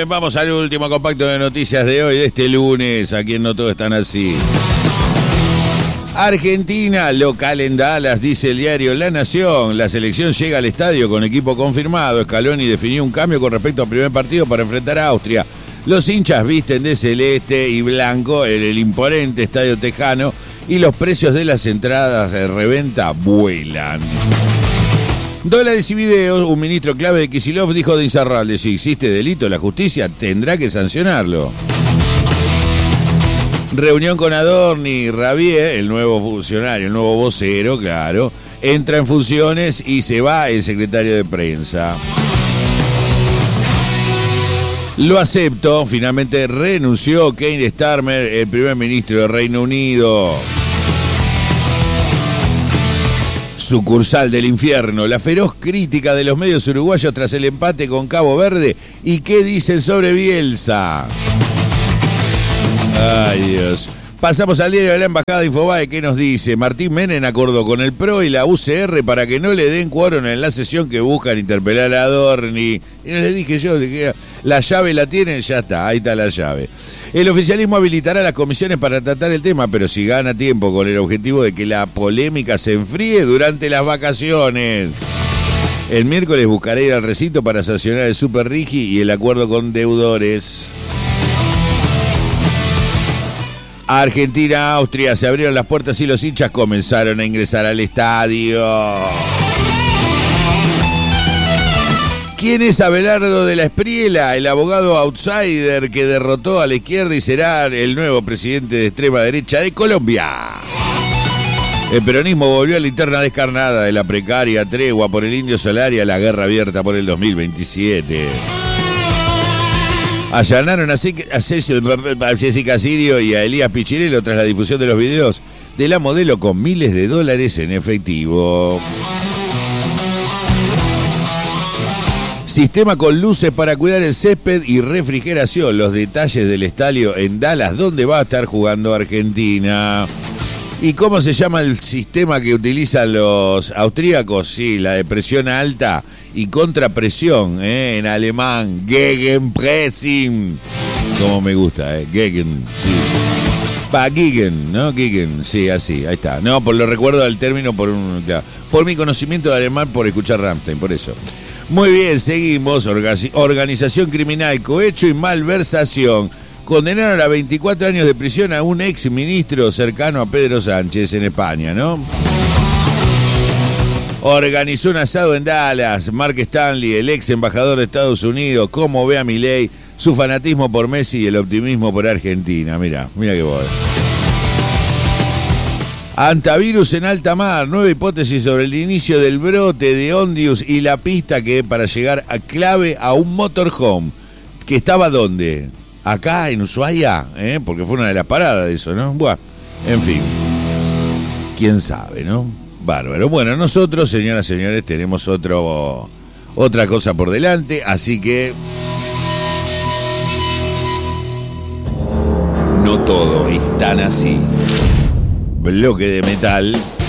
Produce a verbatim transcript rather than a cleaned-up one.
vamos al último compacto de noticias de hoy, de este lunes, aquí en No Todo Están Así. Argentina, local en Dallas, dice el diario La Nación. La selección llega al estadio con equipo confirmado. Scaloni definió un cambio con respecto al primer partido para enfrentar a Austria. Los hinchas visten de celeste y blanco en el imponente estadio tejano y los precios de las entradas de reventa vuelan. Dólares y videos, un ministro clave de Kicillof dijo de Insaurralde: si existe delito, la justicia tendrá que sancionarlo. Reunión con Adorni, Rabier, el nuevo funcionario, el nuevo vocero, claro, entra en funciones y se va el secretario de prensa. Lo acepto, finalmente renunció Keir Starmer, el primer ministro de Reino Unido. Sucursal del infierno, la feroz crítica de los medios uruguayos tras el empate con Cabo Verde. ¿Y qué dicen sobre Bielsa? Ay, Dios. Pasamos al diario de la Embajada de Infobae. ¿Qué nos dice? Martín Menem acordó con el P R O y la U C R para que no le den quórum en la sesión que buscan interpelar a Adorni. Y no les dije yo, dije, la llave la tienen, ya está, ahí está la llave. El oficialismo habilitará las comisiones para tratar el tema, pero si gana tiempo con el objetivo de que la polémica se enfríe durante las vacaciones. El miércoles buscaré ir al recinto para sancionar el Super Rigi y el acuerdo con deudores. Argentina, Austria, se abrieron las puertas y los hinchas comenzaron a ingresar al estadio. ¿Quién es Abelardo de la Espriela, el abogado outsider que derrotó a la izquierda y será el nuevo presidente de extrema derecha de Colombia? El peronismo volvió a la interna descarnada de la precaria tregua por el Indio Solari a la guerra abierta por el dos mil veintisiete. Allanaron a Jessica Sirio y a Elías Pichirello tras la difusión de los videos de la modelo con miles de dólares en efectivo. Sistema con luces para cuidar el césped y refrigeración. Los detalles del estadio en Dallas, donde va a estar jugando Argentina. ¿Y cómo se llama el sistema que utilizan los austríacos? Sí, la de presión alta y contrapresión, ¿eh? En alemán, Gegenpressing. Como me gusta, ¿eh? Gegen, sí. Va, Gegen, ¿no? Gegen, sí, así, ahí está. No, por lo recuerdo del término por un, claro, por mi conocimiento de alemán por escuchar Rammstein, por eso. Muy bien, seguimos. Orga- organización criminal, cohecho y malversación. Condenaron a veinticuatro años de prisión a un ex ministro cercano a Pedro Sánchez en España, ¿no? Organizó un asado en Dallas. Mark Stanley, el ex embajador de Estados Unidos, cómo ve a Milei, su fanatismo por Messi y el optimismo por Argentina. Mira, mira qué bueno. Antivirus en alta mar, nueva hipótesis sobre el inicio del brote de Ondius y la pista que para llegar a clave a un motorhome. ¿Que estaba dónde? Acá en Ushuaia, ¿eh? Porque fue una de las paradas de eso, ¿no? Buah, en fin, quién sabe, ¿no? Bárbaro. Bueno, nosotros, señoras y señores, tenemos otro, otra cosa por delante, así que... No todo es tan así. Bloque de metal.